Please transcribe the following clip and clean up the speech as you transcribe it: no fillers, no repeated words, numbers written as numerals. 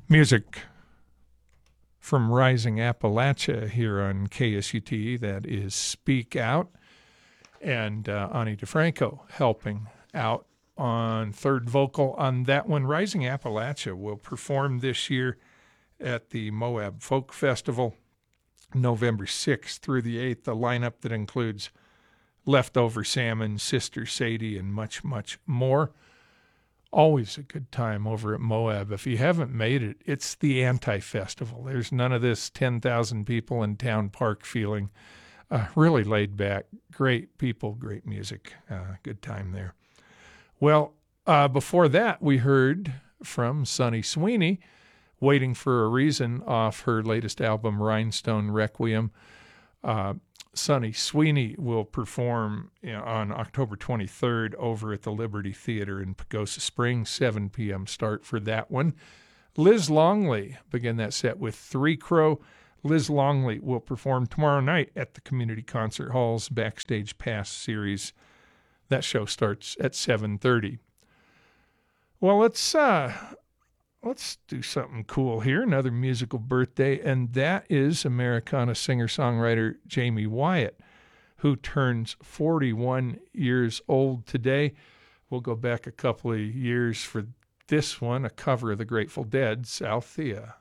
Music from Rising Appalachia here on KSUT. That is Speak Out. And Ani DeFranco helping out on third vocal on that one. Rising Appalachia will perform this year at the Moab Folk Festival, November 6th through the 8th, a lineup that includes Leftover Salmon, Sister Sadie, and much, much more. Always a good time over at Moab. If you haven't made it, it's the anti-festival. There's none of this 10,000 people in town park feeling. Really laid back, great people, great music, good time there. Well, before that, we heard from Sunny Sweeney, Waiting for a Reason, off her latest album, Rhinestone Requiem. Sunny Sweeney will perform on October 23rd over at the Liberty Theater in Pagosa Springs, 7 p.m. start for that one. Liz Longley began that set with Three Crow. Liz Longley will perform tomorrow night at the Community Concert Hall's Backstage Pass series. That show starts at 7:30. Well, let's do something cool here, another musical birthday, and that is Americana singer-songwriter Jamie Wyatt, who turns 41 years old today. We'll go back a couple of years for this one, a cover of the Grateful Dead's Althea.